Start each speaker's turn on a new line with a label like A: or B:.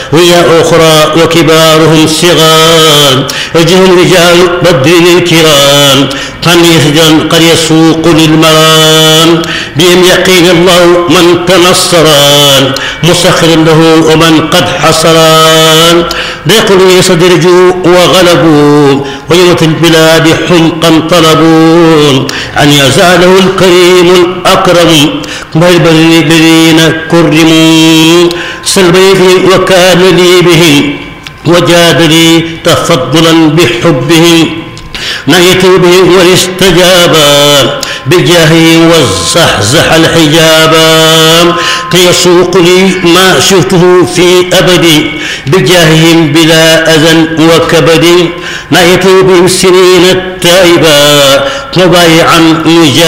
A: وهي أخرى وكبارهم صغار، وجه رجال بدر الكرام قد يسوق للمرام، بهم يقين الله من تنصران مسخر له ومن قد حصران، ضيق لي صدرجوا وغلبوا ويوم في البلاد حمقا طلبوا أن يزاله الكريم الأكرم بالبرين كرموا سلبيه وكان لي بهم وجاد لي تفضلا بحبهم نهيت به والاستجابا بجاهه وزحزح الحجابا كي يسوق لي ما شئته في أبدي بجاههم بلا أذى وكبد نهيت بهم سنين التائبا مبايعا